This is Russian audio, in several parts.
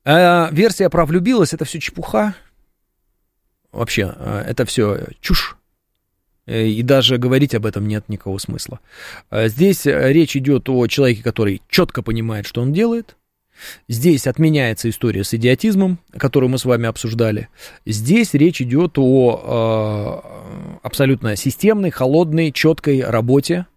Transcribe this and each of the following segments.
Версия про влюбилась — это все чепуха. Вообще, это все чушь. И даже говорить об этом нет никакого смысла. Здесь речь идет о человеке, который четко понимает, что он делает. Здесь отменяется история с идиотизмом, которую мы с вами обсуждали. Здесь речь идет о абсолютно системной, холодной, четкой работе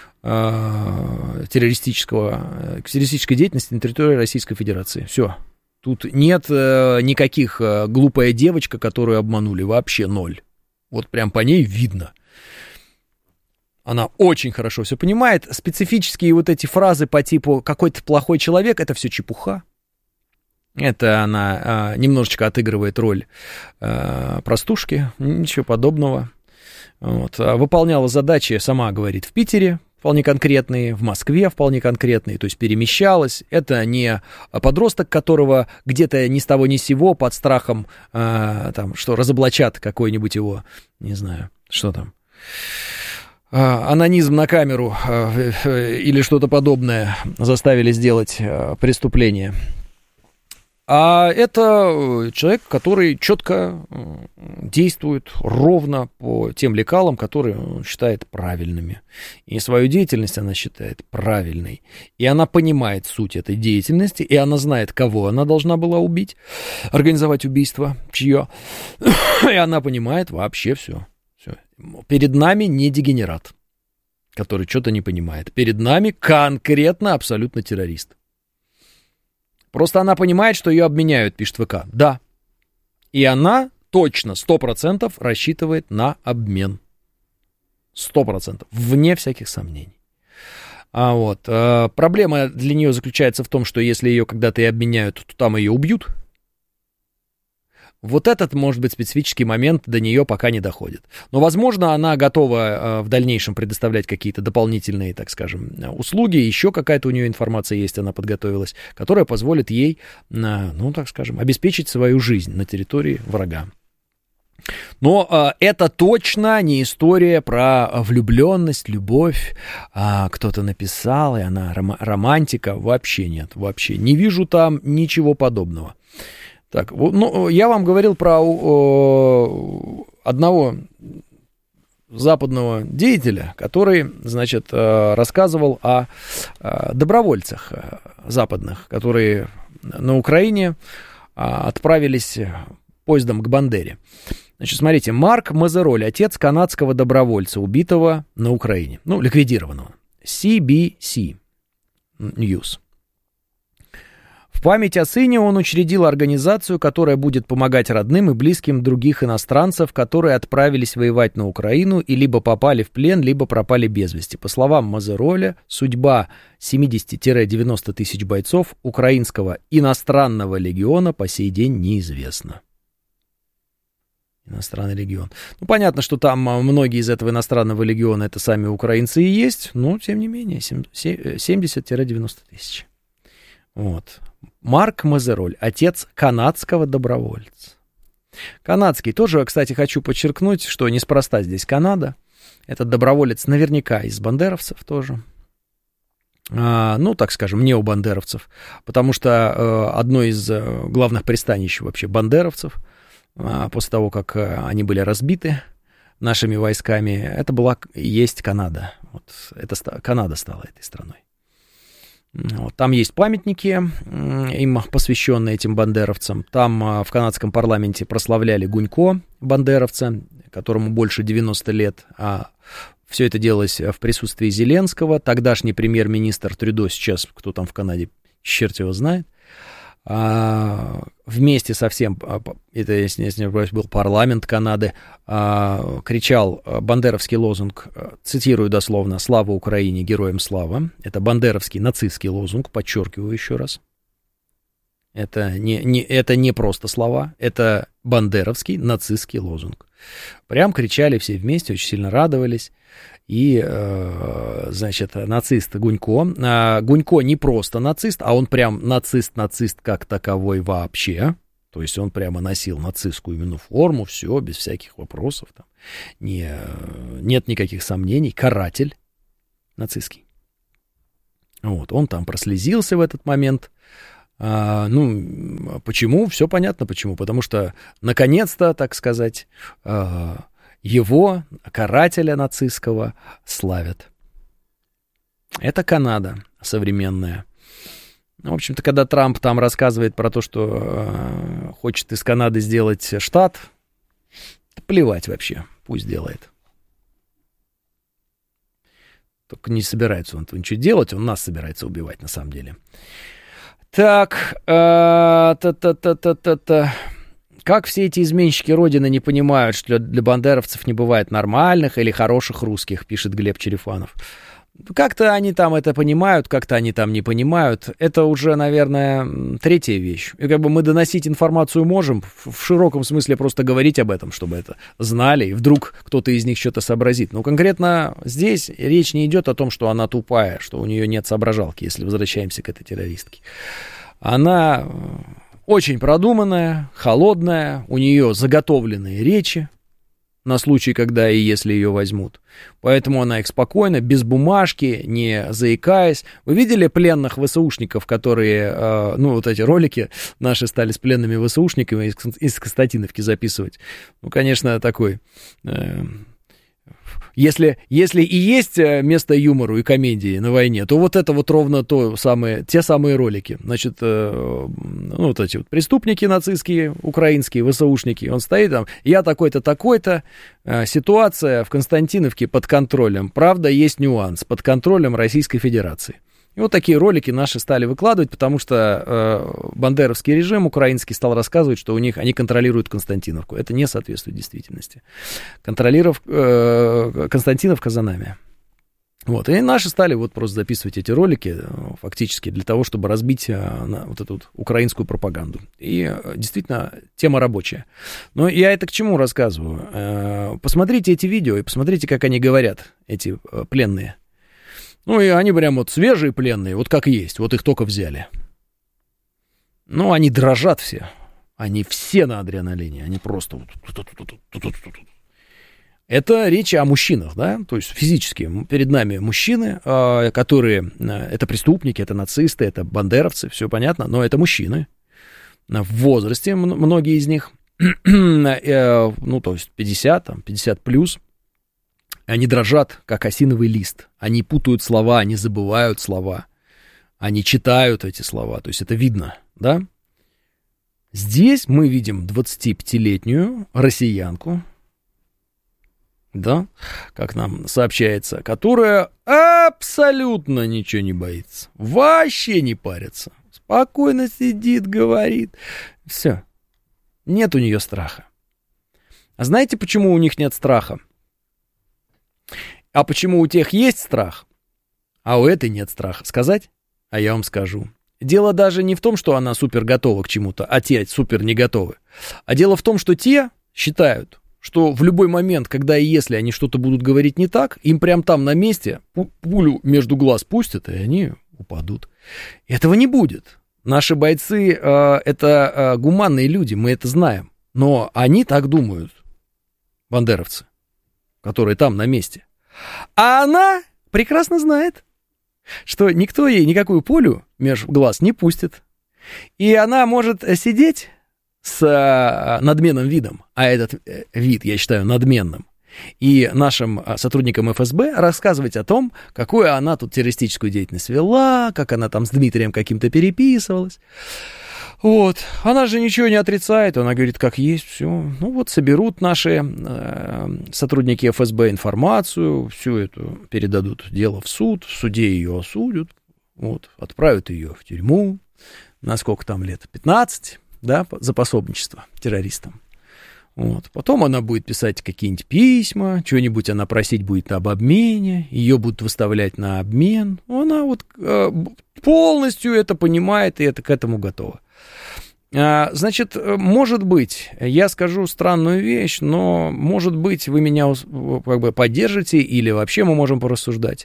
террористической деятельности на территории Российской Федерации. Все. Тут нет никаких глупая девочка, которую обманули. Вообще ноль. Вот прям по ней видно. Она очень хорошо все понимает. Специфические вот эти фразы по типу «какой-то плохой человек» — это все чепуха. Это она немножечко отыгрывает роль простушки, ничего подобного. Вот. Выполняла задачи, сама говорит, в Питере вполне конкретные, в Москве вполне конкретные, то есть перемещалась. Это не подросток, которого где-то ни с того ни с сего под страхом, там, что разоблачат какой-нибудь его, не знаю, что там, анонизм на камеру или что-то подобное заставили сделать преступление. А это человек, который четко действует ровно по тем лекалам, которые он считает правильными. И свою деятельность она считает правильной. И она понимает суть этой деятельности, и она знает, кого она должна была убить, организовать убийство, чье. И она понимает вообще все. Перед нами не дегенерат, который что-то не понимает. Перед нами конкретно абсолютно террорист. Просто она понимает, что ее обменяют, пишет ВК. Да. И она точно 100% рассчитывает на обмен. 100%. Вне всяких сомнений. Проблема для нее заключается в том, что если ее когда-то и обменяют, то там ее убьют. Вот этот, может быть, специфический момент до нее пока не доходит. Но, возможно, она готова в дальнейшем предоставлять какие-то дополнительные, так скажем, услуги. Еще какая-то у нее информация есть, она подготовилась, которая позволит ей, так скажем, обеспечить свою жизнь на территории врага. Но это точно не история про влюбленность, любовь. Кто-то написал, и она романтика. Вообще нет, вообще. Не вижу там ничего подобного. Так, я вам говорил про одного западного деятеля, который, значит, рассказывал о добровольцах западных, которые на Украине отправились поездом к Бандере. Значит, смотрите, Марк Мазероль, отец канадского добровольца, убитого на Украине, ликвидированного. CBC News. В память о сыне он учредил организацию, которая будет помогать родным и близким других иностранцев, которые отправились воевать на Украину и либо попали в плен, либо пропали без вести. По словам Мазероля, судьба 70-90 тысяч бойцов украинского иностранного легиона по сей день неизвестна. Иностранный легион. Понятно, что там многие из этого иностранного легиона это сами украинцы и есть, но тем не менее 70-90 тысяч. Вот. Марк Мазероль, отец канадского добровольца. Канадский. Тоже, кстати, хочу подчеркнуть, что неспроста здесь Канада. Этот доброволец наверняка из бандеровцев тоже. Так скажем, необандеровцев. Потому что одно из главных пристанищ вообще бандеровцев, после того, как они были разбиты нашими войсками, это была и есть Канада. Вот Канада стала этой страной. Там есть памятники, им посвященные этим бандеровцам. Там в канадском парламенте прославляли Гунько, бандеровца, которому больше 90 лет. Все это делалось в присутствии Зеленского. Тогдашний премьер-министр Трюдо, сейчас кто там в Канаде, черт его знает. Вместе со всем, это, если не ошибаюсь, был парламент Канады, кричал бандеровский лозунг, цитирую дословно: «Слава Украине, героям слава». Это бандеровский нацистский лозунг, подчеркиваю еще раз. Это не просто слова, это бандеровский нацистский лозунг. Прям кричали все вместе, очень сильно радовались. И, значит, нацист Гунько. Гунько не просто нацист, а он прям нацист как таковой вообще. То есть он прямо носил нацистскую именно форму, все, без всяких вопросов. Там. Нет никаких сомнений. Каратель нацистский. Вот, он там прослезился в этот момент. Почему? Все понятно почему. Потому что, наконец-то, так сказать, его, карателя нацистского, славят. Это Канада современная. В общем-то, когда Трамп там рассказывает про то, что хочет из Канады сделать штат, плевать вообще, пусть делает. Только не собирается он ничего делать, он нас собирается убивать на самом деле. Так, как все эти изменщики Родины не понимают, что для бандеровцев не бывает нормальных или хороших русских, пишет Глеб Черепанов. Как-то они там это понимают, как-то они там не понимают. Это уже, наверное, третья вещь. И как бы мы доносить информацию можем, в широком смысле просто говорить об этом, чтобы это знали, и вдруг кто-то из них что-то сообразит. Но конкретно здесь речь не идет о том, что она тупая, что у нее нет соображалки, если возвращаемся к этой террористке. Она очень продуманная, холодная, у нее заготовленные речи на случай, когда и если ее возьмут. Поэтому она их спокойно, без бумажки, не заикаясь. Вы видели пленных ВСУшников, которые, вот эти ролики наши стали с пленными ВСУшниками из Константиновки записывать? Ну, конечно, такой... Если и есть место юмору и комедии на войне, то вот это вот ровно те самые ролики. Значит, вот эти вот преступники нацистские, украинские, ВСУшники, он стоит там, я такой-то, такой-то, ситуация в Константиновке под контролем. Правда, есть нюанс, под контролем Российской Федерации. И вот такие ролики наши стали выкладывать, потому что бандеровский режим украинский стал рассказывать, что они контролируют Константиновку. Это не соответствует действительности. Константиновка за нами. Вот. И наши стали вот просто записывать эти ролики фактически для того, чтобы разбить вот эту вот украинскую пропаганду. И действительно, тема рабочая. Но я это к чему рассказываю? Посмотрите эти видео и посмотрите, как они говорят, эти пленные. Ну, и они прям вот свежие пленные, вот как есть, вот их только взяли. Ну, они дрожат все. Они все на адреналине, они просто вот... Это речь о мужчинах, да, то есть физически перед нами мужчины, которые... Это преступники, это нацисты, это бандеровцы, все понятно, но это мужчины. В возрасте многие из них, ну, то есть 50 плюс. Они дрожат, как осиновый лист. Они путают слова, они забывают слова. Они читают эти слова. То есть это видно, да? Здесь мы видим 25-летнюю россиянку, да, как нам сообщается, которая абсолютно ничего не боится. Вообще не парится. Спокойно сидит, говорит. Все. Нет у нее страха. А знаете, почему у них нет страха? А почему у тех есть страх, а у этой нет страха? Сказать? А я вам скажу. Дело даже не в том, что она супер готова к чему-то, а те супер не готовы. А дело в том, что те считают, что в любой момент, когда и если они что-то будут говорить не так, им прям там на месте пулю между глаз пустят, и они упадут. Этого не будет. Наши бойцы это гуманные люди, мы это знаем. Но они так думают, бандеровцы, которые там на месте. А она прекрасно знает, что никто ей никакую пулю меж глаз не пустит. И она может сидеть с надменным видом, а этот вид я считаю надменным, и нашим сотрудникам ФСБ рассказывать о том, какую она тут террористическую деятельность вела, как она там с Дмитрием каким-то переписывалась. Вот, она же ничего не отрицает, она говорит, как есть, все. Ну вот, соберут наши сотрудники ФСБ информацию, всю эту передадут дело в суд, в суде ее осудят, вот, отправят ее в тюрьму, на сколько там лет, 15, да, за пособничество террористам. Вот. Потом она будет писать какие-нибудь письма, что-нибудь она просить будет об обмене, ее будут выставлять на обмен. Она вот полностью это понимает и это к этому готова. Значит, может быть, я скажу странную вещь, но, может быть, вы меня как бы поддержите или вообще мы можем порассуждать.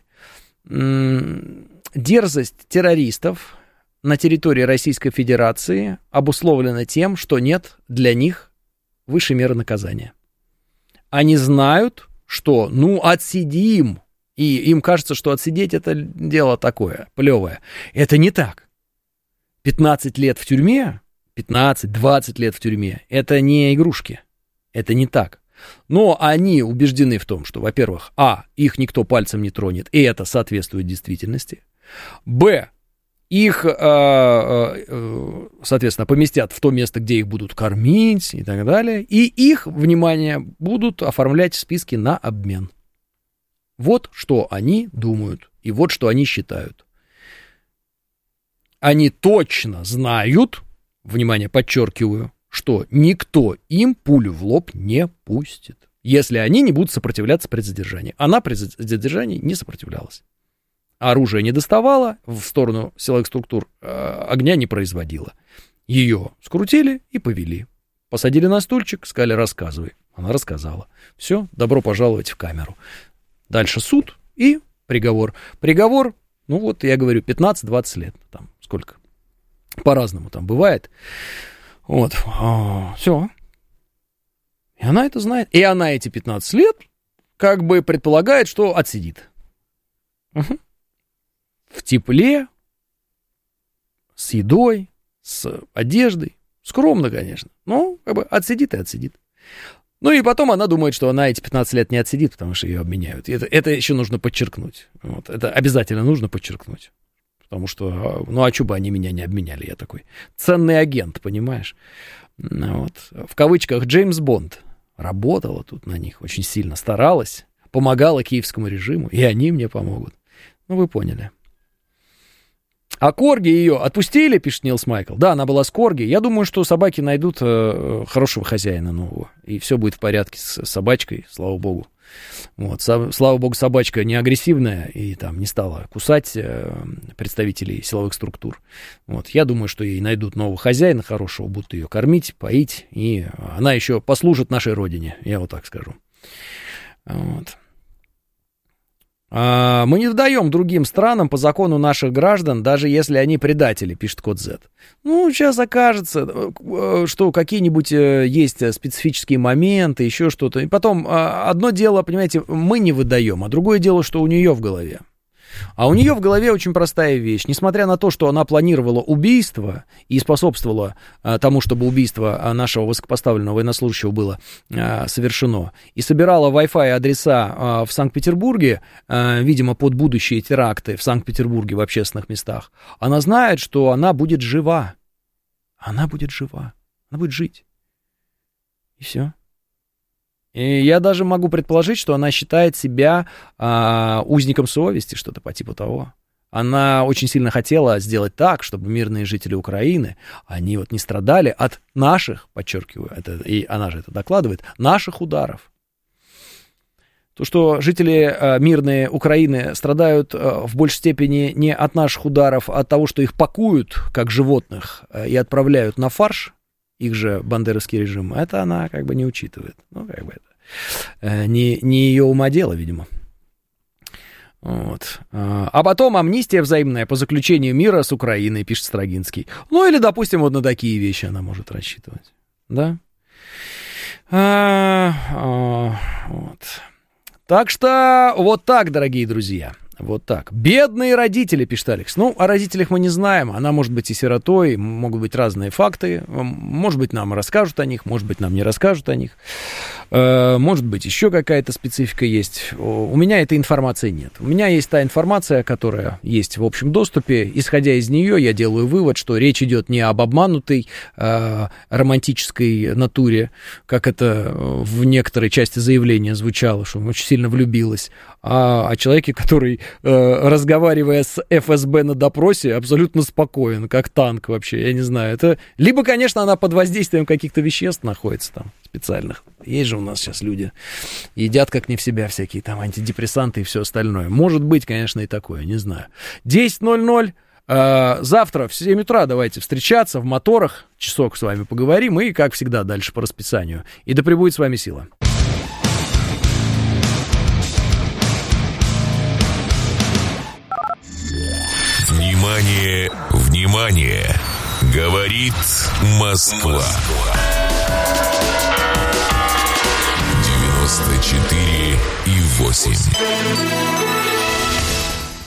Дерзость террористов на территории Российской Федерации обусловлена тем, что нет для них высшей меры наказания. Они знают, что, отсидим, и им кажется, что отсидеть это дело такое, плевое. Это не так. 15 лет в тюрьме, 15-20 лет в тюрьме, это не игрушки, это не так. Но они убеждены в том, что, во-первых, их никто пальцем не тронет, и это соответствует действительности. Б, их, соответственно, поместят в то место, где их будут кормить и так далее, и их, внимание, будут оформлять в списки на обмен. Вот что они думают, и вот что они считают. Они точно знают, внимание, подчеркиваю, что никто им пулю в лоб не пустит, если они не будут сопротивляться при задержании. Она при задержании не сопротивлялась. Оружие не доставало, в сторону силовых структур огня не производила. Ее скрутили и повели. Посадили на стульчик, сказали, рассказывай. Она рассказала. Все, добро пожаловать в камеру. Дальше суд и приговор. Приговор, ну вот я говорю, 15-20 лет. Там сколько? По-разному там бывает. Вот, все. И она это знает. И она эти 15 лет как бы предполагает, что отсидит. Угу. В тепле, с едой, с одеждой. Скромно, конечно, но как бы отсидит и отсидит. Ну и потом она думает, что она эти 15 лет не отсидит, потому что ее обменяют. Это еще нужно подчеркнуть. Вот, это обязательно нужно подчеркнуть. Потому что, ну а что бы они меня не обменяли? Я такой ценный агент, понимаешь? Вот. В кавычках Джеймс Бонд работала тут на них, очень сильно старалась, помогала киевскому режиму, и они мне помогут. Ну вы поняли. А корги ее отпустили, пишет Нилс Майкл. Да, она была с корги. Я думаю, что собаки найдут хорошего хозяина нового. И все будет в порядке с собачкой, слава богу. Вот, слава богу, собачка не агрессивная и там не стала кусать представителей силовых структур. Вот, я думаю, что ей найдут нового хозяина хорошего, будут ее кормить, поить, и она еще послужит нашей родине, я вот так скажу. Вот. Мы не даем другим странам по закону наших граждан, даже если они предатели, пишет Код Z. Ну, сейчас окажется, что какие-нибудь есть специфические моменты, еще что-то. И потом, одно дело, понимаете, мы не выдаем, а другое дело, что у нее в голове. А у нее в голове очень простая вещь. Несмотря на то, что она планировала убийство и способствовала тому, чтобы убийство нашего высокопоставленного военнослужащего было совершено, и собирала Wi-Fi адреса в Санкт-Петербурге, видимо, под будущие теракты в Санкт-Петербурге в общественных местах, она знает, что она будет жива. Она будет жива. Она будет жить. И все. И я даже могу предположить, что она считает себя узником совести, что-то по типу того. Она очень сильно хотела сделать так, чтобы мирные жители Украины, они вот не страдали от наших, подчеркиваю, и она же это докладывает, наших ударов. То, что жители мирные Украины страдают в большей степени не от наших ударов, а от того, что их пакуют, как животных, и отправляют на фарш, их же бандеровский режим, это она как бы не учитывает. Ну, как бы это не ее умодело, видимо. Вот. А потом амнистия взаимная по заключению мира с Украиной, пишет Строгинский. Ну, или, допустим, вот на такие вещи она может рассчитывать. Да? Вот. Так что вот так, дорогие друзья. Вот так. Бедные родители, пишет Алекс. Ну, о родителях мы не знаем. Она может быть и сиротой, могут быть разные факты. Может быть, нам расскажут о них, может быть, нам не расскажут о них. Может быть, еще какая-то специфика есть. У меня этой информации нет. У меня есть та информация, которая есть в общем доступе. Исходя из нее, я делаю вывод, что речь идет не об обманутой романтической натуре, как это в некоторой части заявления звучало, что он очень сильно влюбилась, а о человеке, который, разговаривая с ФСБ на допросе, абсолютно спокоен, как танк вообще, я не знаю. Это либо, конечно, она под воздействием каких-то веществ находится там специальных. Есть же у нас сейчас люди, едят как не в себя всякие там антидепрессанты и все остальное. Может быть, конечно, и такое, не знаю. 10:00. Завтра в 7 утра давайте встречаться в моторах, часок с вами поговорим и, как всегда, дальше по расписанию. И да пребудет с вами сила. Внимание, внимание! Говорит Москва. 94,8.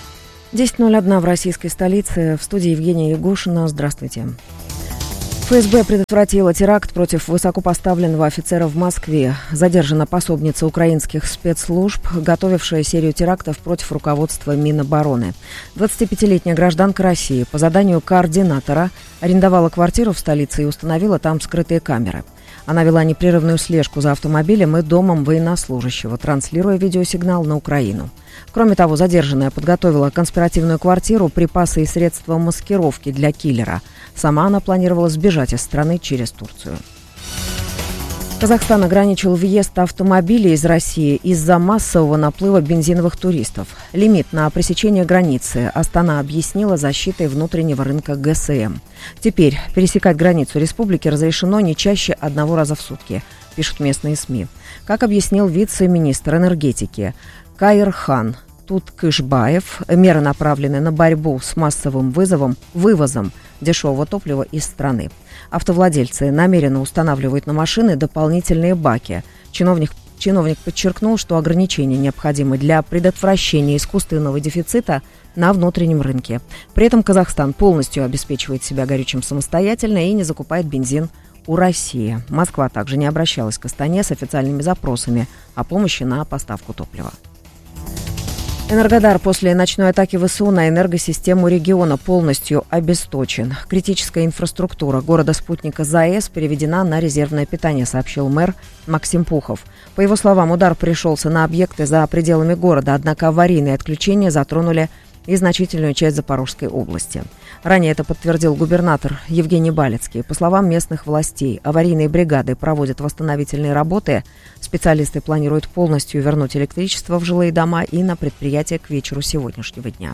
10:01 в российской столице. В студии Евгения Ягушина. Здравствуйте. ФСБ предотвратила теракт против высокопоставленного офицера в Москве. Задержана пособница украинских спецслужб, готовившая серию терактов против руководства Минобороны. 25-летняя гражданка России по заданию координатора арендовала квартиру в столице и установила там скрытые камеры. Она вела непрерывную слежку за автомобилем и домом военнослужащего, транслируя видеосигнал на Украину. Кроме того, задержанная подготовила конспиративную квартиру, припасы и средства маскировки для киллера. Сама она планировала сбежать из страны через Турцию. Казахстан ограничил въезд автомобилей из России из-за массового наплыва бензиновых туристов. Лимит на пресечение границы Астана объяснила защитой внутреннего рынка ГСМ. Теперь пересекать границу республики разрешено не чаще 1 раза в сутки, пишут местные СМИ. Как объяснил вице-министр энергетики Каирхан Туткышбаев, меры направлены на борьбу с массовым вывозом дешевого топлива из страны. Автовладельцы намеренно устанавливают на машины дополнительные баки. Чиновник подчеркнул, что ограничения необходимы для предотвращения искусственного дефицита на внутреннем рынке. При этом Казахстан полностью обеспечивает себя горючим самостоятельно и не закупает бензин у России. Москва также не обращалась к Астане с официальными запросами о помощи на поставку топлива. Энергодар после ночной атаки ВСУ на энергосистему региона полностью обесточен. Критическая инфраструктура города-спутника ЗАЭС переведена на резервное питание, сообщил мэр Максим Пухов. По его словам, удар пришелся на объекты за пределами города, однако аварийные отключения затронули и значительную часть Запорожской области. Ранее это подтвердил губернатор Евгений Балицкий. По словам местных властей, аварийные бригады проводят восстановительные работы. Специалисты планируют полностью вернуть электричество в жилые дома и на предприятия к вечеру сегодняшнего дня.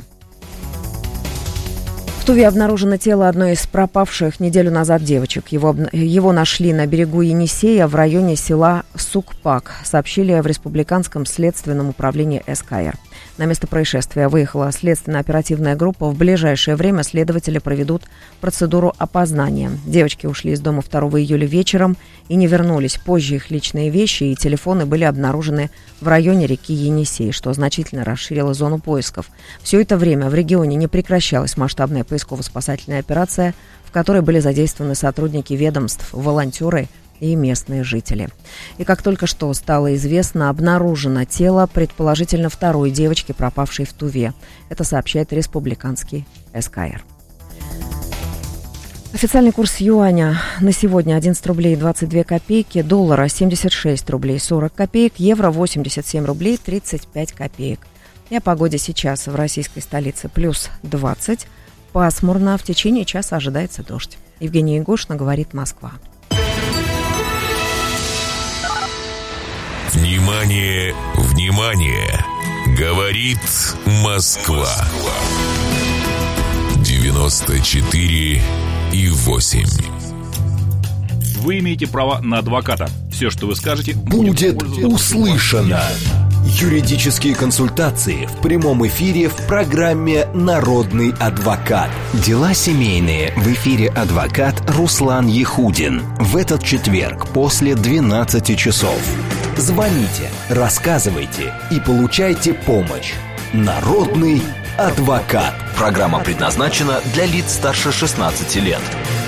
В Туве обнаружено тело одной из пропавших неделю назад девочек. Его нашли на берегу Енисея в районе села Сукпак, сообщили в Республиканском следственном управлении СКР. На место происшествия выехала следственно-оперативная группа. В ближайшее время следователи проведут процедуру опознания. Девочки ушли из дома 2 июля вечером и не вернулись. Позже их личные вещи и телефоны были обнаружены в районе реки Енисей, что значительно расширило зону поисков. Все это время в регионе не прекращалась масштабная поисково-спасательная операция, в которой были задействованы сотрудники ведомств, волонтеры и местные жители. И как только что стало известно, обнаружено тело, предположительно, второй девочки, пропавшей в Туве. Это сообщает республиканский СКР. Официальный курс юаня на сегодня 11 рублей 22 копейки, доллара 76 рублей 40 копеек, евро 87 рублей 35 копеек. И о погоде сейчас в российской столице плюс 20, пасмурно, в течение часа ожидается дождь. Евгения Ягушина, говорит Москва. Внимание, внимание! Говорит Москва. 94,8. Вы имеете право на адвоката. Все, что вы скажете, будет услышано. Юридические консультации в прямом эфире в программе «Народный адвокат». Дела семейные. В эфире адвокат Руслан Ехудин. В этот четверг после 12 часов. Звоните, рассказывайте и получайте помощь. Народный адвокат. Программа предназначена для лиц старше 16 лет.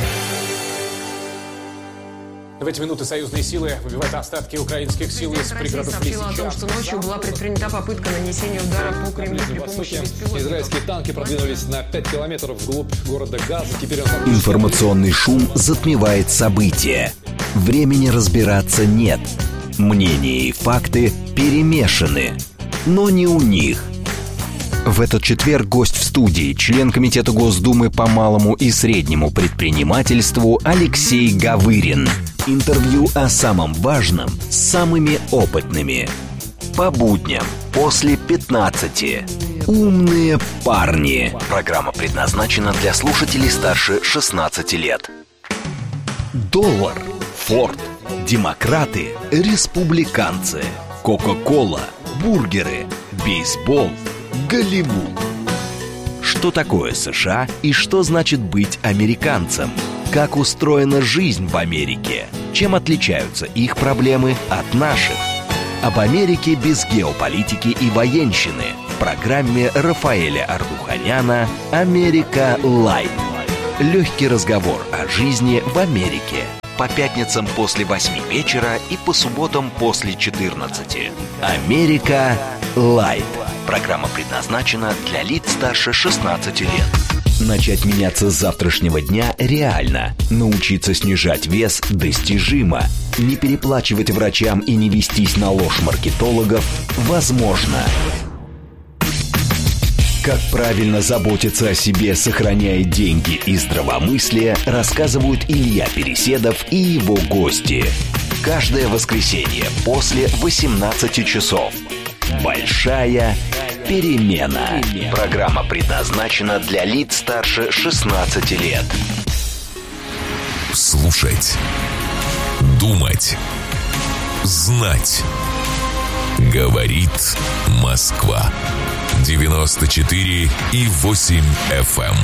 В эти минуты союзные силы выбивают остатки украинских сил из пригородов Лисича. Сообщила о том, что ночью была предпринята попытка нанесения удара по Кремлю при помощи беспилотников. Израильские танки продвинулись на 5 километров вглубь города Газа. Теперь Информационный шум затмевает события. Времени разбираться нет. Мнения и факты перемешаны. Но не у них. В этот четверг гость в студии, член Комитета Госдумы по малому и среднему предпринимательству Алексей Гавырин. Интервью о самом важном с самыми опытными. По будням после 15. Умные парни. Программа предназначена для слушателей старше 16 лет. Доллар, Форд, демократы, республиканцы, Кока-кола, бургеры, бейсбол, Голливуд. Что такое США и что значит быть американцем? Как устроена жизнь в Америке? Чем отличаются их проблемы от наших? Об Америке без геополитики и военщины. в программе Рафаэля Ардуханяна «Америка Лайт». Легкий разговор о жизни в Америке. По пятницам после 8 вечера и по субботам после 14. «Америка Лайт». Программа предназначена для лиц старше 16 лет. Начать меняться с завтрашнего дня реально. Научиться снижать вес достижимо. Не переплачивать врачам и не вестись на ложь маркетологов возможно. Как правильно заботиться о себе, сохраняя деньги и здравомыслие, рассказывают Илья Переседов и его гости. Каждое воскресенье после 18 часов. Большая перемена. Программа предназначена для лиц старше 16 лет. Слушать. Думать. Знать. Говорит Москва. 94,8 FM.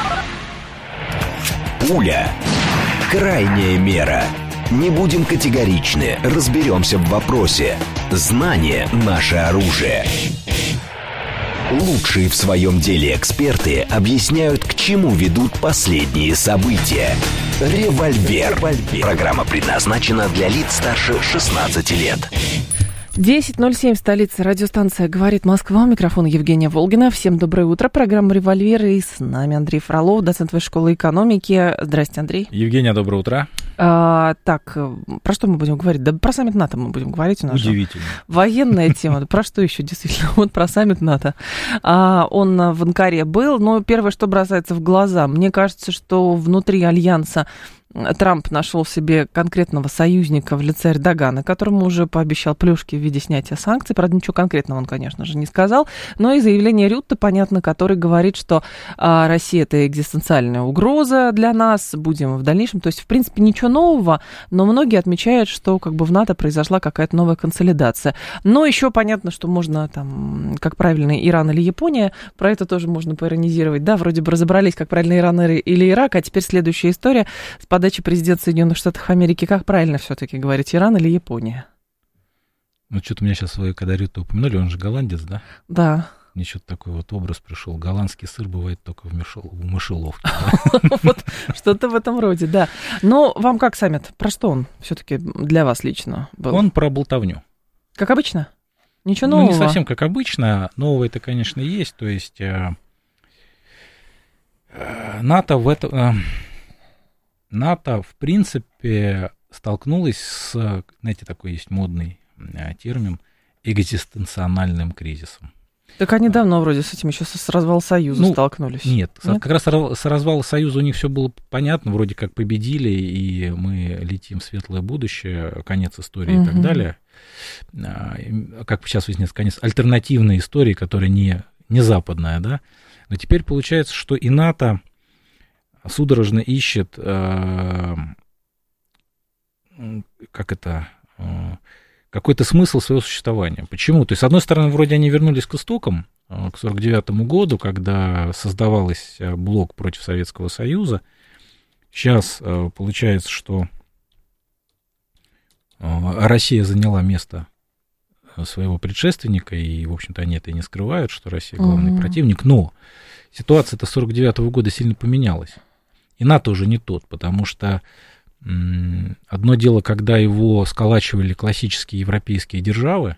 Пуля. Крайняя мера. Не будем категоричны, разберемся в вопросе. Знание – наше оружие. Лучшие в своем деле эксперты объясняют, к чему ведут последние события. Револьвер. Программа предназначена для лиц старше 16 лет. 10:07, столица, радиостанция «Говорит Москва», микрофон Евгения Волгина. Всем доброе утро, программа «Револьвер», и с нами Андрей Фролов, доцент Высшей школы экономики. Здрасте, Андрей. Евгения, доброе утро. Так, про что мы будем говорить? Да про саммит НАТО мы будем говорить. У нас удивительно. Военная тема. Про что еще, действительно? Вот про саммит НАТО. Он в Анкаре был, но первое, что бросается в глаза, мне кажется, что внутри альянса Трамп нашел себе конкретного союзника в лице Эрдогана, которому уже пообещал плюшки в виде снятия санкций. Правда, ничего конкретного он, конечно же, не сказал. Но и заявление Рютте, понятно, который говорит, что Россия – это экзистенциальная угроза для нас, будем в дальнейшем. То есть, в принципе, ничего нового, но многие отмечают, что как бы в НАТО произошла какая-то новая консолидация. Но еще понятно, что можно, там, как правильно, Иран или Япония, про это тоже можно поиронизировать. Да, вроде бы разобрались, как правильно Иран или Ирак, а теперь следующая история с подачи президента Соединенных Штатов Америки. Как правильно все-таки говорить, Иран или Япония? Ну, что-то у меня сейчас, когда Рютте упомянули, он же голландец, да? Да. Мне что-то такой вот образ пришел. Голландский сыр бывает только в мышеловке. Вот что-то в этом роде, да. Но вам как саммит? Про что он все-таки для вас лично был? Он про болтовню. Как обычно? Ничего нового? Ну, не совсем как обычно. Нового это, конечно, есть. То есть НАТО в принципе, столкнулась с, знаете, такой есть модный термин, экзистенциональным кризисом. Так они давно вроде с этим еще с развалом Союза столкнулись. Нет, как раз с развалом Союза у них все было понятно, вроде как победили, и мы летим в светлое будущее, конец истории и так далее. Как сейчас выясняется, конец альтернативной истории, которая не западная, да. Но теперь получается, что и НАТО судорожно ищет, какой-то смысл своего существования. Почему? То есть, с одной стороны, вроде они вернулись к истокам, к 1949 году, когда создавался блок против Советского Союза. Сейчас получается, что Россия заняла место своего предшественника, и, в общем-то, они это и не скрывают, что Россия главный противник, но ситуация-то с 1949 года сильно поменялась. И НАТО уже не тот, потому что одно дело, когда его сколачивали классические европейские державы,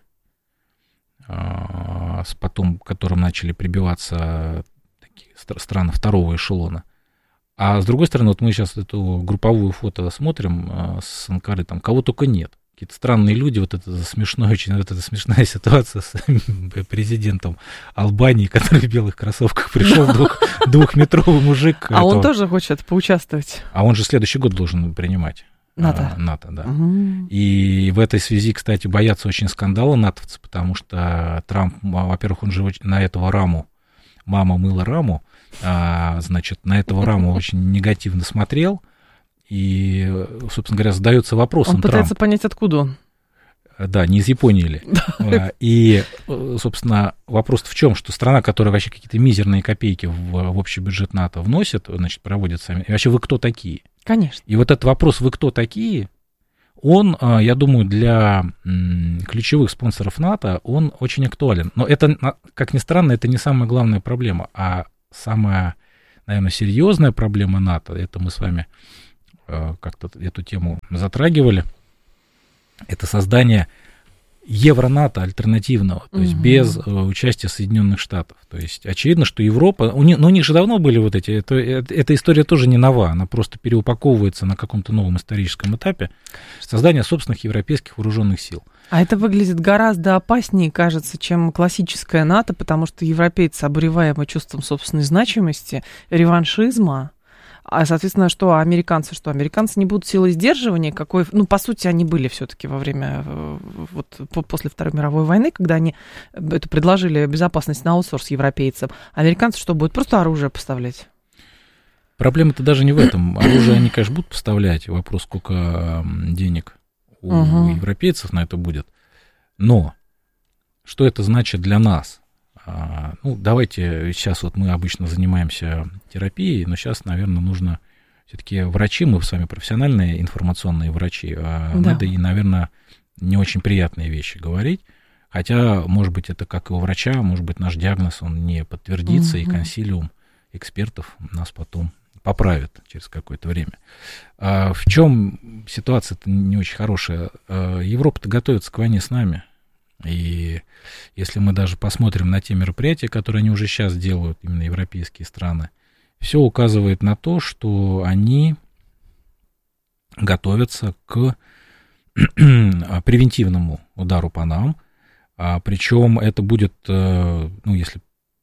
потом к которым начали прибиваться такие страны второго эшелона, а с другой стороны, вот мы сейчас эту групповую фото смотрим с Анкары, там кого только нет. Какие-то странные люди, вот это смешное, очень вот эта смешная ситуация с президентом Албании, который в белых кроссовках пришел, двухметровый мужик. А он тоже хочет поучаствовать. А он же следующий год должен принимать. НАТО, да. И в этой связи, кстати, боятся очень скандала натовцы, потому что Трамп, во-первых, он же на этого раму, мама мыла раму, значит, на этого раму очень негативно смотрел. И, собственно говоря, задается вопросом. Он пытается понять, откуда он. Да, не из Японии ли. И, собственно, вопрос в чем, что страна, которая вообще какие-то мизерные копейки в общий бюджет НАТО вносит, значит, проводит сами. И вообще вы кто такие? Конечно. И вот этот вопрос «вы кто такие?», он, я думаю, для ключевых спонсоров НАТО, он очень актуален. Но это, как ни странно, это не самая главная проблема, а самая, наверное, серьезная проблема НАТО, это мы с вами как-то эту тему затрагивали, это создание Евро-НАТО альтернативного, то есть без участия Соединенных Штатов. То есть очевидно, что Европа, у них же давно были вот эти, эта история тоже не нова, она просто переупаковывается на каком-то новом историческом этапе создания собственных европейских вооруженных сил. А это выглядит гораздо опаснее, кажется, чем классическое НАТО, потому что европейцы, обуреваемые чувством собственной значимости, реваншизма, а, соответственно, что американцы? Что американцы не будут силой сдерживания? По сути, они были все-таки во время, после Второй мировой войны, когда они это предложили безопасность на аутсорс европейцам. Американцы что, будут просто оружие поставлять? Проблема-то даже не в этом. Оружие они, конечно, будут поставлять. Вопрос, сколько денег у европейцев на это будет. Но что это значит для нас? Давайте, сейчас вот мы обычно занимаемся терапией, но сейчас, наверное, нужно все-таки врачи, мы с вами профессиональные информационные врачи, надо и, наверное, не очень приятные вещи говорить, хотя, может быть, это как и у врача, может быть, наш диагноз, он не подтвердится, и консилиум экспертов нас потом поправит через какое-то время. В чем ситуация-то не очень хорошая? Европа-то готовится к войне с нами. И если мы даже посмотрим на те мероприятия, которые они уже сейчас делают, именно европейские страны, все указывает на то, что они готовятся к превентивному удару по нам, причем это будет, если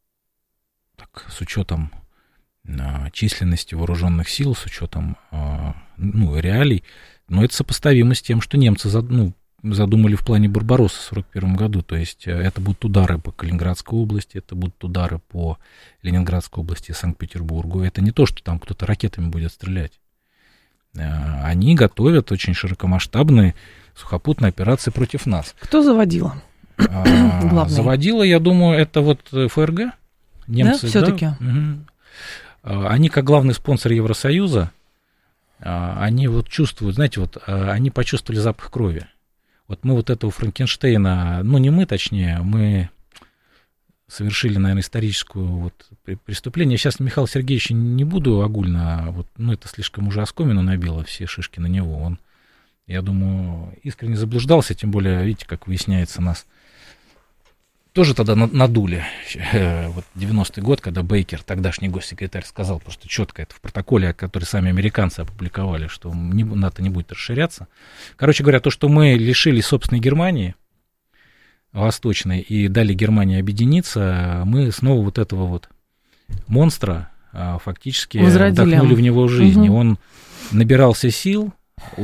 так, с учетом численности вооруженных сил, с учетом реалий, но это сопоставимо с тем, что немцы задумали в плане Барбароссы в 1941 году, то есть это будут удары по Калининградской области, это будут удары по Ленинградской области и Санкт-Петербургу, это не то, что там кто-то ракетами будет стрелять. Они готовят очень широкомасштабные сухопутные операции против нас. Кто заводила? Заводила, я думаю, это вот ФРГ, немцы. Да, все-таки? Да? Они, как главный спонсор Евросоюза, они вот чувствуют, знаете, они почувствовали запах крови. Вот мы вот этого Франкенштейна, не мы, точнее, мы совершили, наверное, историческое преступление. Я сейчас Михаила Сергеевича не буду огульно, это слишком уже оскомину набило все шишки на него. Он, я думаю, искренне заблуждался, тем более, видите, как выясняется, нас тоже тогда надули. 90-й год, когда Бейкер, тогдашний госсекретарь, сказал просто четко, это в протоколе, который сами американцы опубликовали, что НАТО не будет расширяться. Короче говоря, то, что мы лишили собственной Германии, восточной, и дали Германии объединиться, мы снова этого монстра фактически вдохнули в него жизнь. Он набирался сил,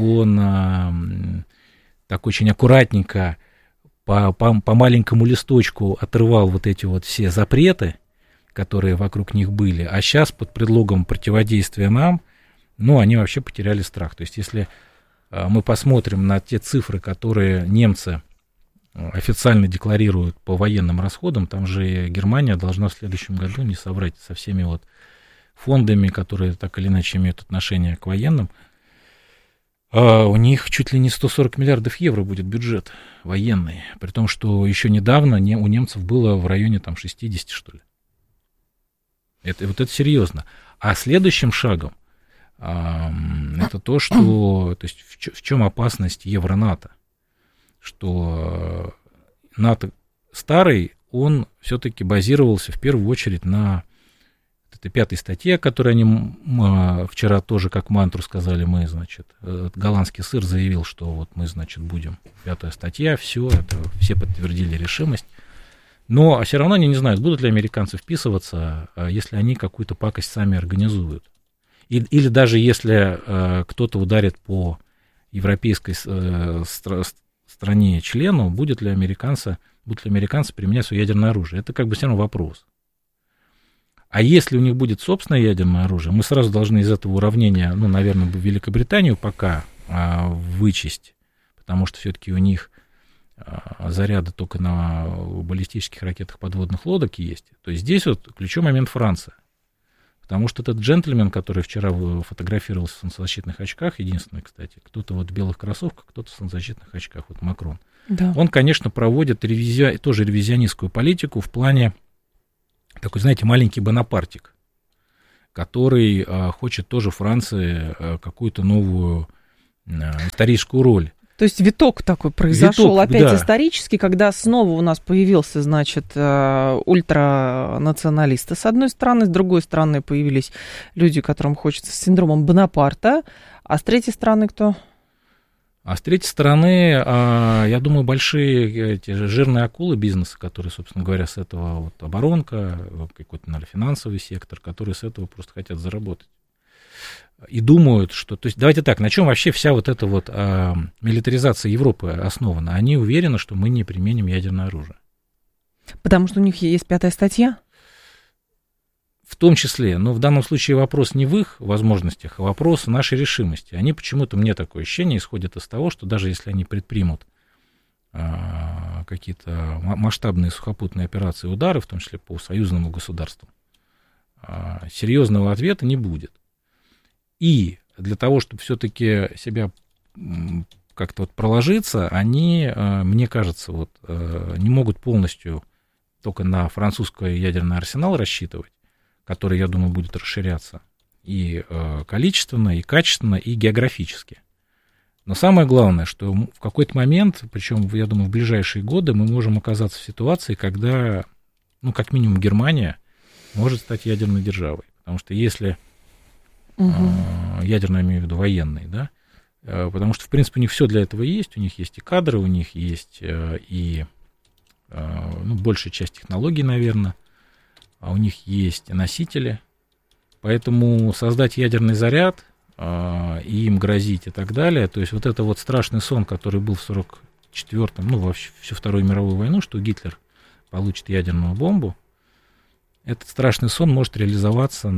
он так очень аккуратненько по маленькому листочку отрывал эти все запреты, которые вокруг них были, а сейчас под предлогом противодействия нам, они вообще потеряли страх. То есть, если мы посмотрим на те цифры, которые немцы официально декларируют по военным расходам, там же Германия должна в следующем году, не соврать, со всеми фондами, которые так или иначе имеют отношение к военным, у них чуть ли не 140 миллиардов евро будет бюджет военный, при том, что еще недавно у немцев было в районе 60, что ли. Это серьезно. А следующим шагом это то, что, то есть в чем опасность Евро-НАТО, что НАТО старый, он все-таки базировался в первую очередь на этой 5-й статье, о которой они вчера тоже как мантру сказали, мы, голландский сыр заявил, что мы, будем. 5-я статья, все подтвердили решимость. Но все равно они не знают, будут ли американцы вписываться, если они какую-то пакость сами организуют. Или даже если кто-то ударит по европейской стране-члену, будут ли американцы применять свое ядерное оружие. Это все равно вопрос. А если у них будет собственное ядерное оружие, мы сразу должны из этого уравнения, наверное, Великобританию пока вычесть, потому что все-таки у них заряды только на баллистических ракетах подводных лодок есть. То есть здесь ключевой момент Франция. Потому что этот джентльмен, который вчера фотографировался в солнцезащитных очках, единственный, кстати, кто-то вот в белых кроссовках, кто-то в солнцезащитных очках, вот Макрон, да. Он, конечно, проводит тоже ревизионистскую политику в плане такой, знаете, маленький Бонапартик, который хочет тоже Франции какую-то новую историческую роль. То есть виток такой произошел опять исторически, когда снова у нас появился, значит, ультранационалисты с одной стороны, с другой стороны появились люди, которым хочется с синдромом Бонапарта, а с третьей стороны кто? А с третьей стороны, я думаю, большие эти жирные акулы бизнеса, которые, собственно говоря, с этого вот оборонка, какой-то, наверное, финансовый сектор, которые с этого просто хотят заработать. И думают, что... То есть, давайте так, на чем вообще вся вот эта вот милитаризация Европы основана? Они уверены, что мы не применим ядерное оружие. Потому что у них есть 5-я статья? В том числе, но в данном случае вопрос не в их возможностях, а вопрос в нашей решимости. Они почему-то, мне такое ощущение, исходят из того, что даже если они предпримут какие-то масштабные сухопутные операции и удары, в том числе по союзному государству, серьезного ответа не будет. И для того, чтобы все-таки себя как-то вот проложиться, они, мне кажется, вот, не могут полностью только на французский ядерный арсенал рассчитывать, который, я думаю, будет расширяться и количественно, и качественно, и географически. Но самое главное, что в какой-то момент, причем, я думаю, в ближайшие годы, мы можем оказаться в ситуации, когда, ну, как минимум, Германия может стать ядерной державой. Потому что если... ядерную, я имею в виду, военной, да, потому что, в принципе, у них все для этого есть, у них есть и кадры, у них есть и, ну, большая часть технологий, наверное, а у них есть носители, поэтому создать ядерный заряд и им грозить и так далее, то есть вот это вот страшный сон, который был в 1944-м, ну, вообще всю Вторую мировую войну, что Гитлер получит ядерную бомбу, этот страшный сон может реализоваться